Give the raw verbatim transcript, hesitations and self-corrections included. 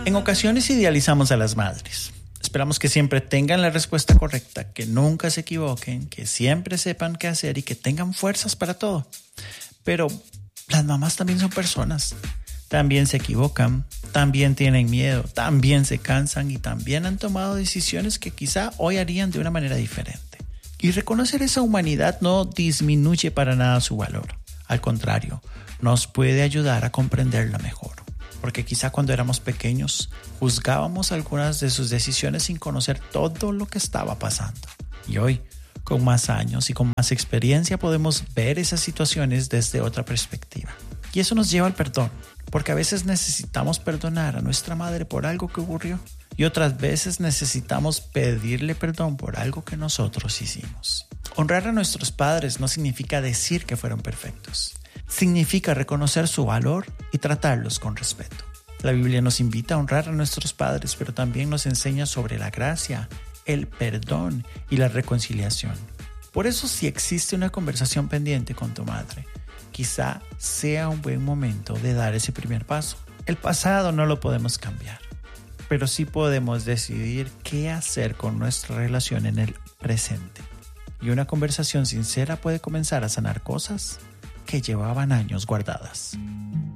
En ocasiones idealizamos a las madres. Esperamos que siempre tengan la respuesta correcta, que nunca se equivoquen, que siempre sepan qué hacer y que tengan fuerzas para todo. Pero las mamás también son personas. También se equivocan, también tienen miedo, también se cansan y también han tomado decisiones que quizá hoy harían de una manera diferente. Y reconocer esa humanidad no disminuye para nada su valor. Al contrario, nos puede ayudar a comprenderla mejor. Porque quizá cuando éramos pequeños juzgábamos algunas de sus decisiones sin conocer todo lo que estaba pasando. Y hoy, con más años y con más experiencia, podemos ver esas situaciones desde otra perspectiva. Y eso nos lleva al perdón, porque a veces necesitamos perdonar a nuestra madre por algo que ocurrió y otras veces necesitamos pedirle perdón por algo que nosotros hicimos. Honrar a nuestros padres no significa decir que fueron perfectos. Significa reconocer su valor y tratarlos con respeto. La Biblia nos invita a honrar a nuestros padres, pero también nos enseña sobre la gracia, el perdón y la reconciliación. Por eso, si existe una conversación pendiente con tu madre, quizá sea un buen momento de dar ese primer paso. El pasado no lo podemos cambiar, pero sí podemos decidir qué hacer con nuestra relación en el presente. Y una conversación sincera puede comenzar a sanar cosas que llevaban años guardadas.